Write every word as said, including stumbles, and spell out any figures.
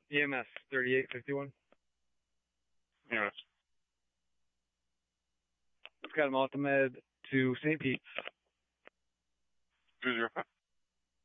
E M S thirty-eight fifty-one. Yes. It's got him ultimate to Saint Pete. two zero five.